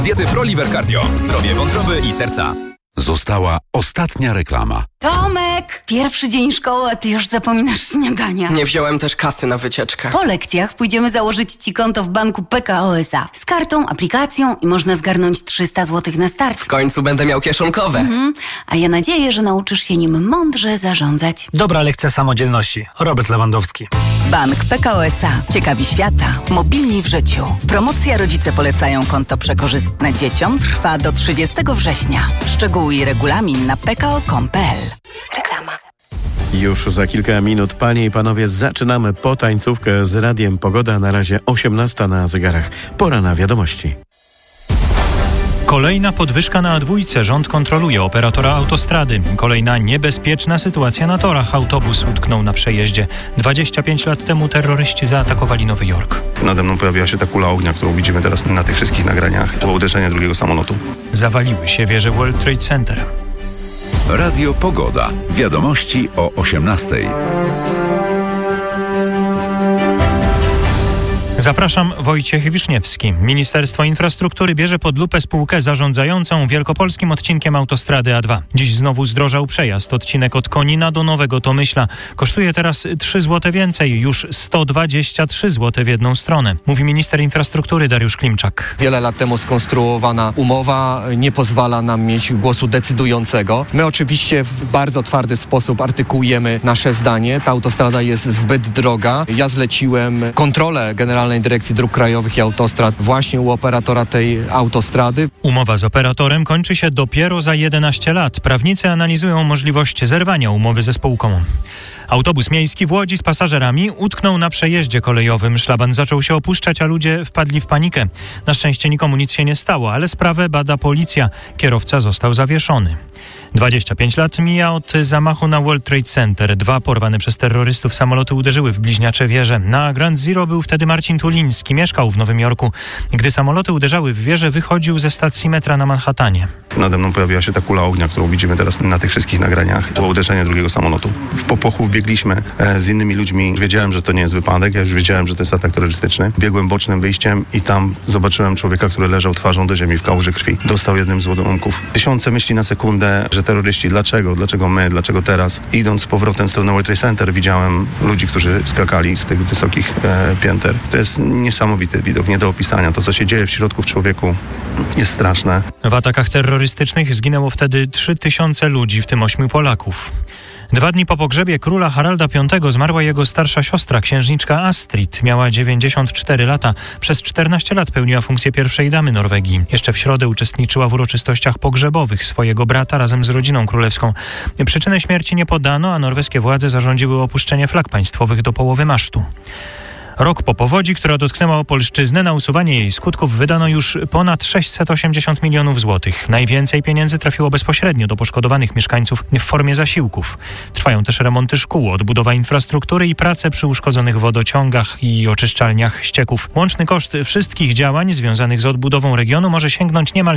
Diety ProLiver Cardio. Zdrowie wątroby i serca. Została ostatnia reklama. Tomek! Pierwszy dzień szkoły, a ty już zapominasz śniadania. Nie wziąłem też kasy na wycieczkę. Po lekcjach pójdziemy założyć ci konto w banku PKO SA. Z kartą, aplikacją i można zgarnąć 300 zł na start. W końcu będę miał kieszonkowe. A ja nadzieję, że nauczysz się nim mądrze zarządzać. Dobra lekcja samodzielności. Robert Lewandowski. Bank PKO SA. Ciekawi świata. Mobilni w życiu. Promocja Rodzice polecają konto przekorzystne dzieciom trwa do 30 września. Szczegóły i regulamin na pko.com.pl. Reklama. Już za kilka minut, panie i panowie, zaczynamy potańcówkę z Radiem Pogoda. Na razie 18 na zegarach. Pora na wiadomości. Kolejna podwyżka na A2. Rząd kontroluje operatora autostrady. Kolejna niebezpieczna sytuacja na torach. Autobus utknął na przejeździe. 25 lat temu terroryści zaatakowali Nowy Jork. Nade mną pojawiła się ta kula ognia, którą widzimy teraz na tych wszystkich nagraniach. To było uderzenie drugiego samolotu. Zawaliły się wieże World Trade Center. Radio Pogoda. Wiadomości o 18:00. Zapraszam, Wojciech Wiszniewski. Ministerstwo Infrastruktury bierze pod lupę spółkę zarządzającą wielkopolskim odcinkiem autostrady A2. Dziś znowu zdrożał przejazd. Odcinek od Konina do Nowego Tomyśla kosztuje teraz 3 zł więcej, już 123 zł w jedną stronę, mówi minister infrastruktury Dariusz Klimczak. Wiele lat temu skonstruowana umowa nie pozwala nam mieć głosu decydującego. My oczywiście w bardzo twardy sposób artykułujemy nasze zdanie. Ta autostrada jest zbyt droga. Ja zleciłem kontrolę Generalnej Dyrekcji Dróg Krajowych i Autostrad właśnie u operatora tej autostrady. Umowa z operatorem kończy się dopiero za 11 lat. Prawnicy analizują możliwość zerwania umowy ze spółką. Autobus miejski w Łodzi z pasażerami utknął na przejeździe kolejowym. Szlaban zaczął się opuszczać, a ludzie wpadli w panikę. Na szczęście nikomu nic się nie stało, ale sprawę bada policja. Kierowca został zawieszony. 25 lat mija od zamachu na World Trade Center. 2 porwane przez terrorystów samoloty uderzyły w bliźniacze wieże. Na Ground Zero był wtedy Marcin Tuliński. Mieszkał w Nowym Jorku. Gdy samoloty uderzały w wieżę, wychodził ze stacji metra na Manhattanie. Nade mną pojawiła się ta kula ognia, którą widzimy teraz na tych wszystkich nagraniach. To było uderzenie drugiego samolotu. W popłochu wbiegliśmy z innymi ludźmi. Wiedziałem, że to nie jest wypadek. Ja już wiedziałem, że to jest atak terrorystyczny. Biegłem bocznym wyjściem i tam zobaczyłem człowieka, który leżał twarzą do ziemi w kałuży krwi. Dostał jednym z łodomków. Tysiące myśli na sekundę, że terroryści, dlaczego my, dlaczego teraz? Idąc z powrotem w stronę World Trade Center, widziałem ludzi, którzy skakali z tych wysokich pięter. To jest niesamowity widok, nie do opisania. To, co się dzieje w środku w człowieku, jest straszne. W atakach terrorystycznych zginęło wtedy 3000 ludzi, w tym 8 Polaków. 2 dni po pogrzebie króla Haralda V zmarła jego starsza siostra, księżniczka Astrid. Miała 94 lata. Przez 14 lat pełniła funkcję pierwszej damy Norwegii. Jeszcze w środę uczestniczyła w uroczystościach pogrzebowych swojego brata razem z rodziną królewską. Przyczynę śmierci nie podano, a norweskie władze zarządziły opuszczenie flag państwowych do połowy masztu. Rok po powodzi, która dotknęła Opolszczyznę, na usuwanie jej skutków wydano już ponad 680 milionów złotych. Najwięcej pieniędzy trafiło bezpośrednio do poszkodowanych mieszkańców w formie zasiłków. Trwają też remonty szkół, odbudowa infrastruktury i prace przy uszkodzonych wodociągach i oczyszczalniach ścieków. Łączny koszt wszystkich działań związanych z odbudową regionu może sięgnąć niemal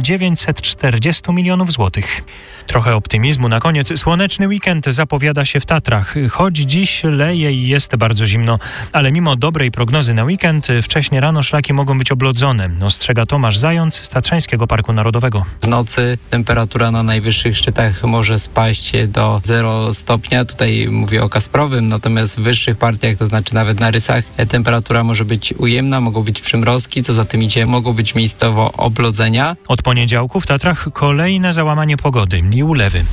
940 milionów złotych. Trochę optymizmu na koniec. Słoneczny weekend zapowiada się w Tatrach. Choć dziś leje i jest bardzo zimno, ale mimo dobrej prognozy na weekend, wcześnie rano szlaki mogą być oblodzone. Ostrzega Tomasz Zając z Tatrzańskiego Parku Narodowego. W nocy temperatura na najwyższych szczytach może spaść do 0 stopnia. Tutaj mówię o Kasprowym, natomiast w wyższych partiach, to znaczy nawet na Rysach, temperatura może być ujemna, mogą być przymrozki, co za tym idzie, mogą być miejscowo oblodzenia. Od poniedziałku w Tatrach kolejne załamanie pogody i ulewy.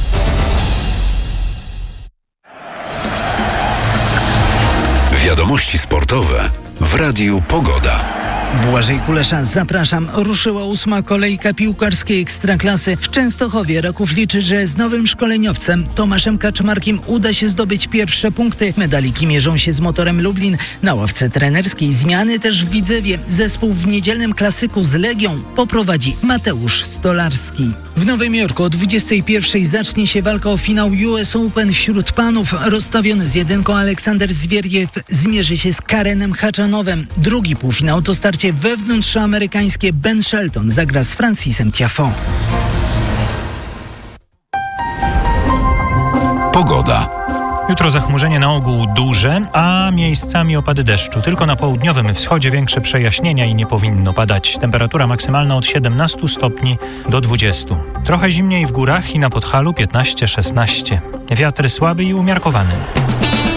Wiadomości sportowe w Radiu Pogoda. Błażej Kulesza, zapraszam. Ruszyła 8. kolejka piłkarskiej Ekstraklasy. W Częstochowie Raków liczy, że z nowym szkoleniowcem Tomaszem Kaczmarkiem uda się zdobyć pierwsze punkty. Medaliki mierzą się z Motorem Lublin. Na ławce trenerskiej zmiany też w Widzewie. Zespół w niedzielnym klasyku z Legią poprowadzi Mateusz Stolarski. W Nowym Jorku o 21:00 zacznie się walka o finał US Open wśród panów. Rozstawiony z jedynką Aleksander Zwieriew zmierzy się z Karenem Haczanowem. Drugi półfinał to starcie wewnątrzamerykańskie. Ben Shelton zagra z Francisem Tiafoe. Pogoda. Jutro zachmurzenie na ogół duże, a miejscami opady deszczu. Tylko na południowym wschodzie większe przejaśnienia i nie powinno padać. Temperatura maksymalna od 17 stopni do 20. Trochę zimniej w górach i na Podhalu 15-16. Wiatr słaby i umiarkowany.